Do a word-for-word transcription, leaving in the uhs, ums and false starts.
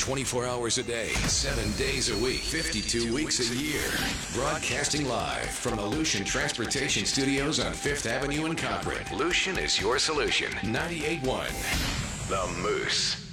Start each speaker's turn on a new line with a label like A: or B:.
A: twenty-four hours a day, seven days a week, fifty-two weeks a year. Broadcasting live from the Lucian Transportation Studios on Fifth Avenue in Cochrane. Lucian is your solution. ninety-eight point one The Moose.